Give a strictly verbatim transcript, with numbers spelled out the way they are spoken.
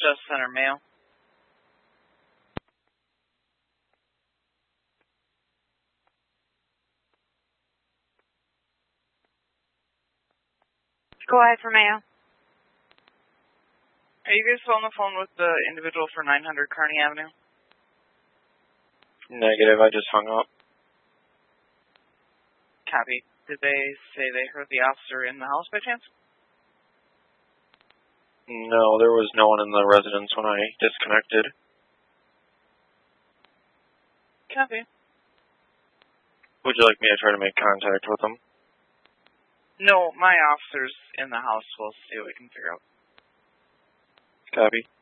Justice Center, Mayo. Go ahead for Mayo. Are you guys still on the phone with the individual for nine hundred Kearney Avenue? Negative, I just hung up. Copy. Did they say they heard the officer in the house by chance? No, there was no one in the residence when I disconnected. Copy. Would you like me to try to make contact with them? No, my officer's in the house. We'll see what we can figure out. Copy.